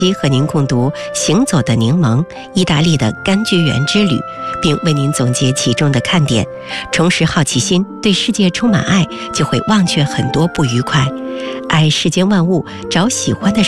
和您共读《行走的柠檬》意大利的柑橘园之旅，并为您总结其中的看点。重拾好奇心，对世界充满爱，就会忘却很多不愉快。爱世间万物，找喜欢的